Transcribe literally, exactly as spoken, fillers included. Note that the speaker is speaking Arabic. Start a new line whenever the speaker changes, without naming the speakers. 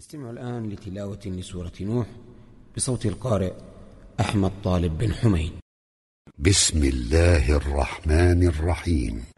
نستمع الآن لتلاوة لسورة نوح بصوت القارئ أحمد طالب بن حميد.
بسم الله الرحمن الرحيم.